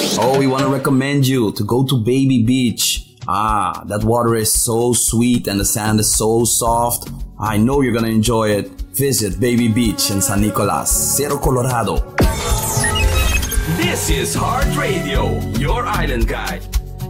Oh, we want to recommend you to go to Baby Beach. That water is so sweet and the sand is so soft. I know you're gonna enjoy it. Visit Baby Beach in San Nicolas, Cerro Colorado. This is Heart Radio, your island guide.